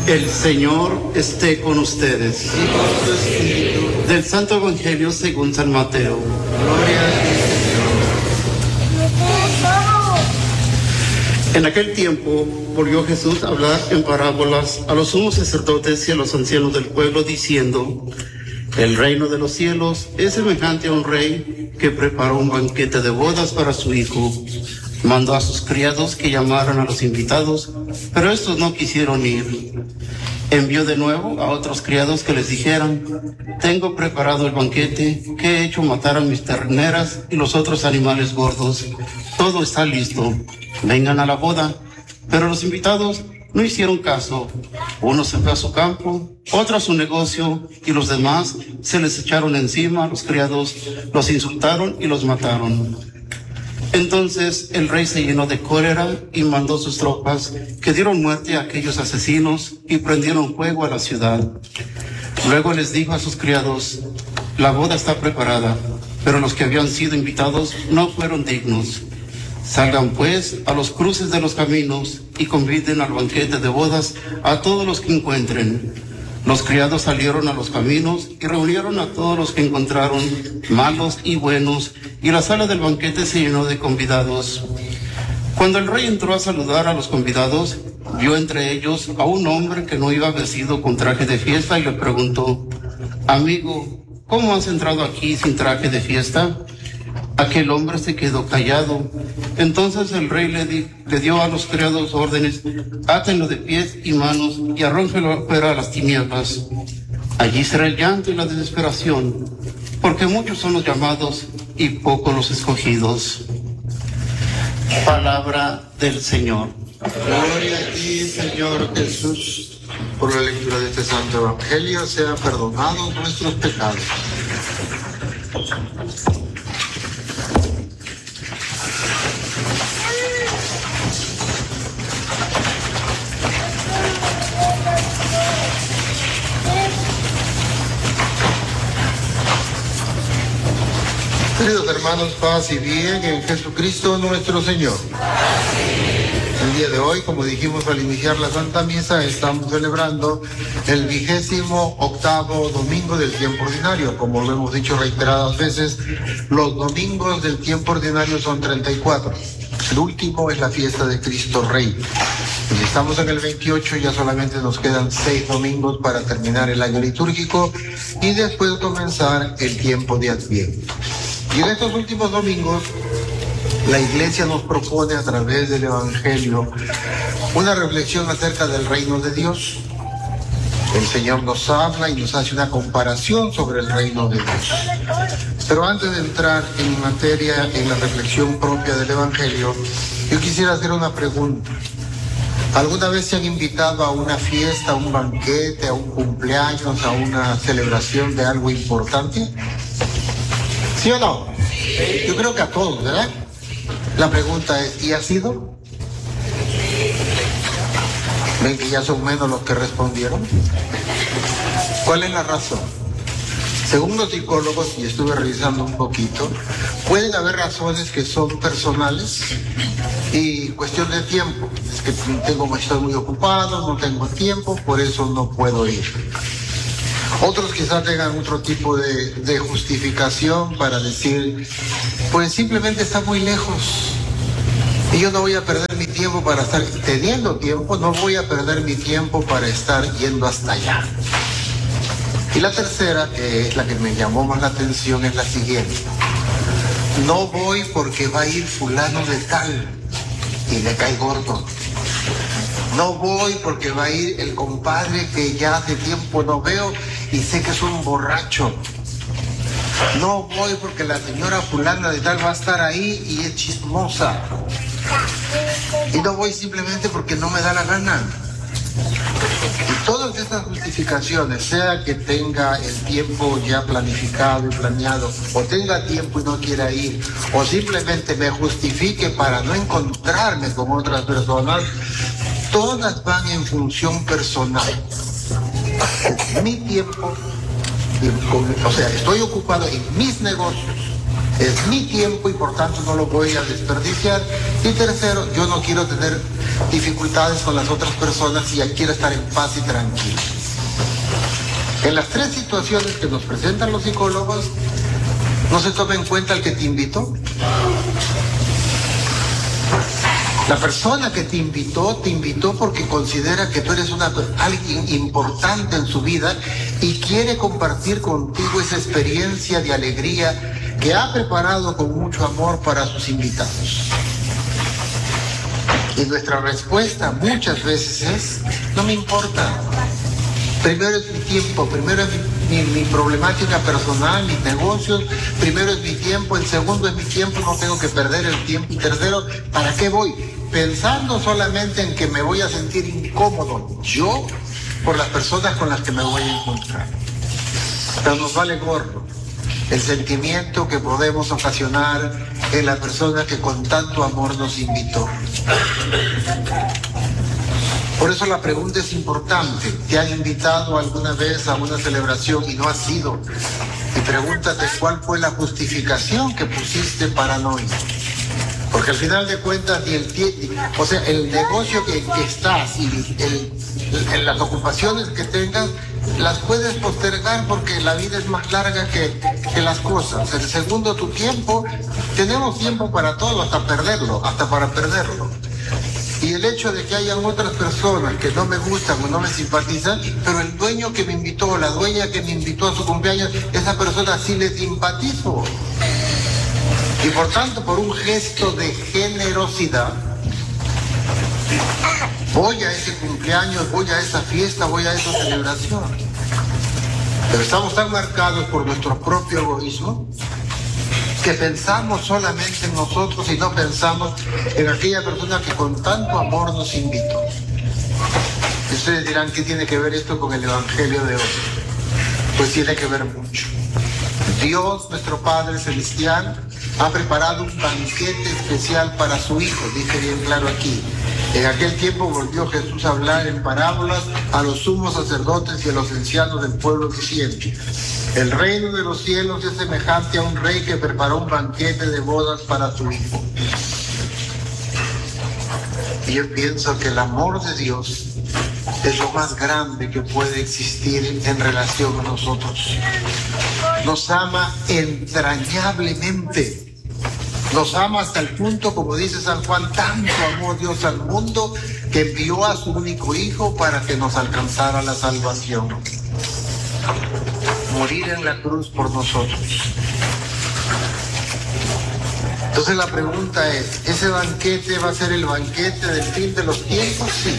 El Señor esté con ustedes. Del Santo Evangelio según San Mateo. Gloria a ti, Señor. En aquel tiempo volvió Jesús a hablar en parábolas a los sumos sacerdotes y a los ancianos del pueblo, diciendo: el reino de los cielos es semejante a un rey que preparó un banquete de bodas para su hijo. Mandó a sus criados que llamaran a los invitados, pero estos no quisieron ir. Envió de nuevo a otros criados que les dijeran: tengo preparado el banquete, que he hecho matar a mis terneras y los otros animales gordos. Todo está listo, vengan a la boda. Pero los invitados no hicieron caso. Uno se fue a su campo, otro a su negocio, y los demás se les echaron encima. Los criados los insultaron y los mataron. Entonces el rey se llenó de cólera y mandó sus tropas, que dieron muerte a aquellos asesinos y prendieron fuego a la ciudad. Luego les dijo a sus criados: la boda está preparada, pero los que habían sido invitados no fueron dignos. Salgan pues a los cruces de los caminos y conviden al banquete de bodas a todos los que encuentren. Los criados salieron a los caminos y reunieron a todos los que encontraron, malos y buenos, y la sala del banquete se llenó de convidados. Cuando el rey entró a saludar a los convidados, vio entre ellos a un hombre que no iba vestido con traje de fiesta y le preguntó: amigo, ¿cómo has entrado aquí sin traje de fiesta? Aquel hombre se quedó callado. Entonces el rey le dio a los criados órdenes: átenlo de pies y manos y arrójenlo fuera a las tinieblas. Allí será el llanto y la desesperación, porque muchos son los llamados y pocos los escogidos. Palabra del Señor. Gloria a ti, Señor Jesús. Por la lectura de este Santo Evangelio sean perdonados nuestros pecados. Queridos hermanos, paz y bien en Jesucristo nuestro Señor. El día de hoy, como dijimos al iniciar la Santa Misa, estamos celebrando el 28º domingo del tiempo ordinario. Como lo hemos dicho reiteradas veces, los domingos del tiempo ordinario son 34. El último es la fiesta de Cristo Rey. Y estamos en el 28, ya solamente nos quedan 6 domingos para terminar el año litúrgico y después comenzar el tiempo de Adviento. Y en estos últimos domingos, la Iglesia nos propone a través del Evangelio una reflexión acerca del reino de Dios. El Señor nos habla y nos hace una comparación sobre el reino de Dios. Pero antes de entrar en materia, en la reflexión propia del Evangelio, yo quisiera hacer una pregunta. ¿Alguna vez se han invitado a una fiesta, a un banquete, a un cumpleaños, a una celebración de algo importante? ¿Sí o no? Yo creo que a todos, ¿verdad? La pregunta es: ¿y ha sido? ¿Ven que ya son menos los que respondieron? ¿Cuál es la razón? Según los psicólogos, y estuve revisando un poquito, pueden haber razones que son personales y cuestión de tiempo. Es que estoy muy ocupado, no tengo tiempo, por eso no puedo ir. Otros quizás tengan otro tipo de justificación para decir: pues simplemente está muy lejos y yo no voy a perder mi tiempo para estar teniendo tiempo, no voy a perder mi tiempo para estar yendo hasta allá. Y la tercera, que es la que me llamó más la atención, es la siguiente: no voy porque va a ir fulano de tal y le cae gordo. No voy porque va a ir el compadre que ya hace tiempo no veo y sé que es un borracho. No voy porque la señora fulana de tal va a estar ahí y es chismosa. Y no voy simplemente porque no me da la gana. Y todas estas justificaciones, sea que tenga el tiempo ya planificado y planeado, o tenga tiempo y no quiera ir, o simplemente me justifique para no encontrarme con otras personas, todas van en función personal. Mi tiempo, o sea, estoy ocupado en mis negocios, Es mi tiempo y por tanto no lo voy a desperdiciar. Y tercero, yo no quiero tener dificultades con las otras personas y ya quiero estar en paz y tranquilo. En las tres situaciones que nos presentan los psicólogos, no se toma en cuenta el que te invitó. La persona que te invitó porque considera que tú eres alguien importante en su vida y quiere compartir contigo esa experiencia de alegría que ha preparado con mucho amor para sus invitados. Y nuestra respuesta muchas veces es, no me importa. Primero es mi tiempo, primero es mi problemática personal, mis negocios, primero es mi tiempo, el segundo es mi tiempo, no tengo que perder el tiempo, y tercero, ¿para qué voy? Pensando solamente en que me voy a sentir incómodo, yo, por las personas con las que me voy a encontrar. Pero nos vale gorro el sentimiento que podemos ocasionar en la persona que con tanto amor nos invitó. Por eso la pregunta es importante. ¿Te han invitado alguna vez a una celebración y no has ido? Y pregúntate cuál fue la justificación que pusiste para no ir. Porque al final de cuentas, el negocio que estás y las ocupaciones que tengas, las puedes postergar porque la vida es más larga que las cosas. El segundo, tu tiempo, tenemos tiempo para todo, hasta para perderlo. Y el hecho de que hayan otras personas que no me gustan o no me simpatizan, pero el dueño que me invitó o la dueña que me invitó a su cumpleaños, esa persona sí le simpatizo. Y por tanto, por un gesto de generosidad, voy a ese cumpleaños, voy a esa fiesta, voy a esa celebración. Pero estamos tan marcados por nuestro propio egoísmo que pensamos solamente en nosotros y no pensamos en aquella persona que con tanto amor nos invitó. Y ustedes dirán, ¿qué tiene que ver esto con el Evangelio de hoy? Pues tiene que ver mucho. Dios, nuestro Padre Celestial, ha preparado un banquete especial para su Hijo, dice bien claro aquí. En aquel tiempo volvió Jesús a hablar en parábolas a los sumos sacerdotes y a los ancianos del pueblo diciendo: el reino de los cielos es semejante a un rey que preparó un banquete de bodas para su hijo. Y yo pienso que el amor de Dios es lo más grande que puede existir en relación a nosotros. Nos ama entrañablemente. Nos ama hasta el punto, como dice San Juan, tanto amó Dios al mundo que envió a su único Hijo para que nos alcanzara la salvación. Morir en la cruz por nosotros. Entonces la pregunta es, ¿ese banquete va a ser el banquete del fin de los tiempos? Sí.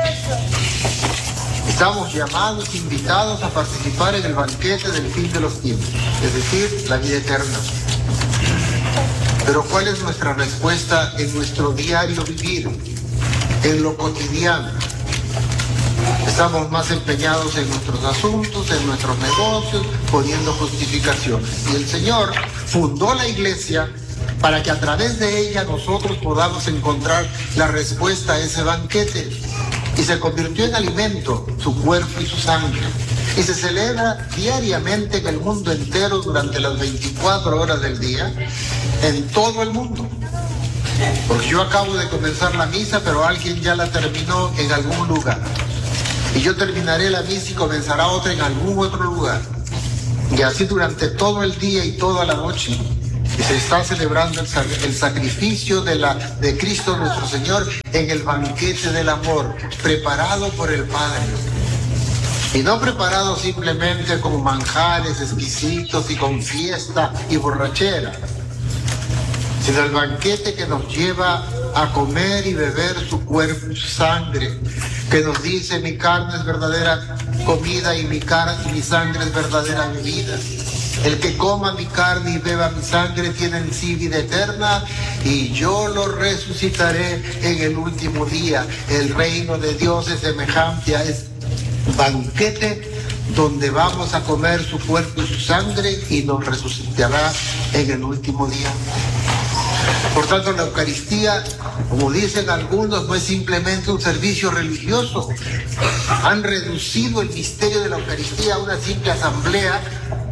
Estamos llamados, invitados a participar en el banquete del fin de los tiempos, es decir, la vida eterna. Pero ¿cuál es nuestra respuesta en nuestro diario vivir, en lo cotidiano? Estamos más empeñados en nuestros asuntos, en nuestros negocios, poniendo justificaciones. Y el Señor fundó la iglesia para que a través de ella nosotros podamos encontrar la respuesta a ese banquete. Y se convirtió en alimento su cuerpo y su sangre. Y se celebra diariamente en el mundo entero durante las 24 horas del día, en todo el mundo. Porque yo acabo de comenzar la misa, pero alguien ya la terminó en algún lugar. Y yo terminaré la misa y comenzará otra en algún otro lugar. Y así durante todo el día y toda la noche. Y se está celebrando el sacrificio de Cristo nuestro Señor en el banquete del amor, preparado por el Padre. Y no preparado simplemente con manjares exquisitos y con fiesta y borrachera, sino el banquete que nos lleva a comer y beber su cuerpo y su sangre, que nos dice: mi carne es verdadera comida y mi sangre es verdadera bebida. El que coma mi carne y beba mi sangre tiene en sí vida eterna, y yo lo resucitaré en el último día. El reino de Dios es semejante a este banquete donde vamos a comer su cuerpo y su sangre y nos resucitará en el último día. Por tanto, la Eucaristía, como dicen algunos, no es simplemente un servicio religioso. Han reducido el misterio de la Eucaristía a una simple asamblea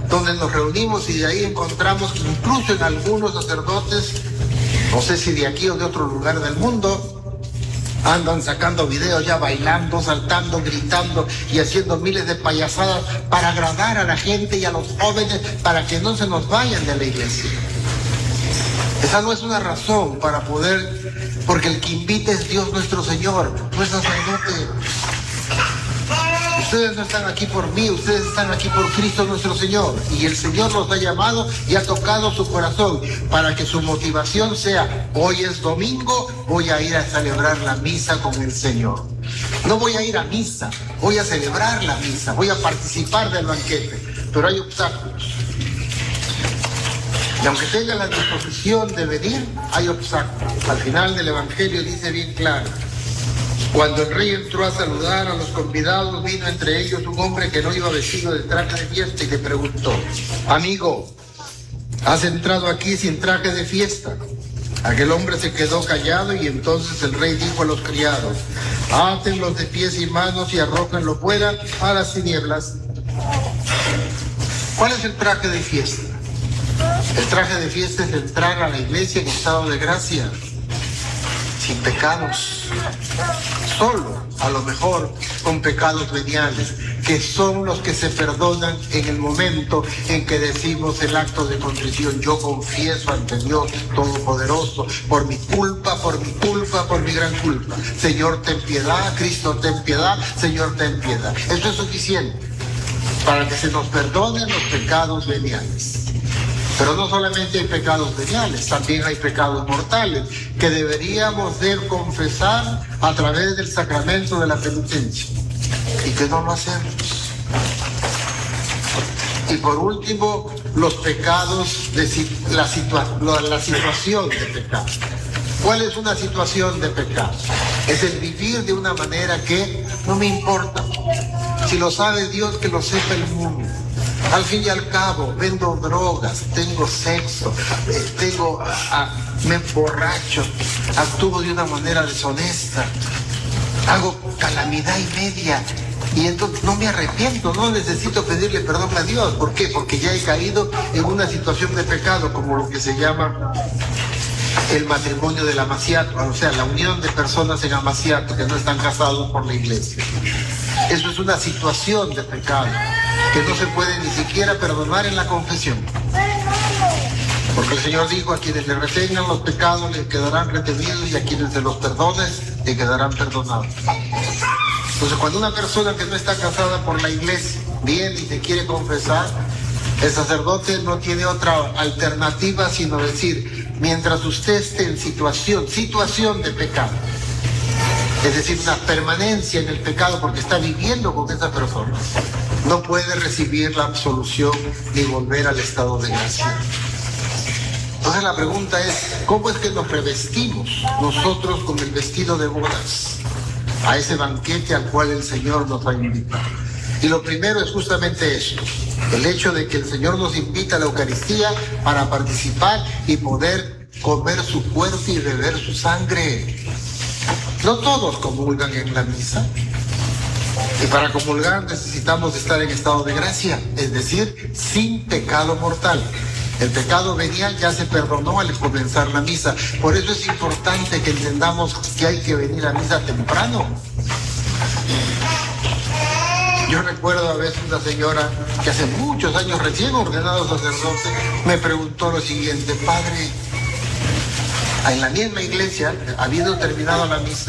donde nos reunimos y de ahí encontramos que incluso en algunos sacerdotes, no sé si de aquí o de otro lugar del mundo, andan sacando videos ya bailando, saltando, gritando y haciendo miles de payasadas para agradar a la gente y a los jóvenes para que no se nos vayan de la iglesia. Esa no es una razón para poder, porque el que invita es Dios nuestro Señor, no es sacerdote. Ustedes no están aquí por mí, ustedes están aquí por Cristo nuestro Señor. Y el Señor los ha llamado y ha tocado su corazón para que su motivación sea: hoy es domingo, voy a ir a celebrar la misa con el Señor. No voy a ir a misa, voy a celebrar la misa, voy a participar del banquete. Pero hay obstáculos. Y aunque tengan la disposición de venir, hay obstáculos. Al final del Evangelio dice bien claro: cuando el rey entró a saludar a los convidados, vino entre ellos un hombre que no iba vestido de traje de fiesta y le preguntó: amigo, ¿has entrado aquí sin traje de fiesta? Aquel hombre se quedó callado y entonces el rey dijo a los criados: átenlos de pies y manos y arrójenlo fuera a las tinieblas. ¿Cuál es el traje de fiesta? El traje de fiesta es entrar a la iglesia en estado de gracia, sin pecados, solo, a lo mejor, con pecados veniales, que son los que se perdonan en el momento en que decimos el acto de contrición. Yo confieso ante Dios Todopoderoso, por mi culpa, por mi gran culpa. Señor, ten piedad, Cristo, ten piedad, Señor, ten piedad. Eso es suficiente para que se nos perdonen los pecados veniales. Pero no solamente hay pecados veniales, también hay pecados mortales que deberíamos de confesar a través del sacramento de la penitencia, y que no lo hacemos. Y por último, los pecados de la situación de pecado. ¿Cuál es una situación de pecado? Es el vivir de una manera que no me importa. Si lo sabe Dios, que lo sepa el mundo. Al fin y al cabo, vendo drogas, tengo sexo, me emborracho, actúo de una manera deshonesta, hago calamidad y media, y entonces no me arrepiento, no necesito pedirle perdón a Dios. ¿Por qué? Porque ya he caído en una situación de pecado, como lo que se llama el matrimonio del amaciato, o sea, la unión de personas en amaciato que no están casados por la iglesia. Eso es una situación de pecado que no se puede ni siquiera perdonar en la confesión. Porque el Señor dijo: a quienes le retengan los pecados les quedarán retenidos, y a quienes se los perdones le quedarán perdonados. Entonces, cuando una persona que no está casada por la iglesia viene y se quiere confesar, el sacerdote no tiene otra alternativa sino decir: mientras usted esté en situación de pecado, es decir, una permanencia en el pecado porque está viviendo con esa persona, no puede recibir la absolución ni volver al estado de gracia. Entonces la pregunta es: ¿cómo es que nos revestimos nosotros con el vestido de bodas a ese banquete al cual el Señor nos ha invitado? Y lo primero es justamente eso, el hecho de que el Señor nos invita a la Eucaristía para participar y poder comer su cuerpo y beber su sangre. No todos comulgan en la misa, y para comulgar necesitamos estar en estado de gracia, es decir, sin pecado mortal. El pecado venial ya se perdonó al comenzar la misa. Por eso es importante que entendamos que hay que venir a misa temprano. Yo recuerdo a veces una señora que hace muchos años, recién ordenado sacerdote, me preguntó lo siguiente: padre, en la misma iglesia, habiendo terminado la misa,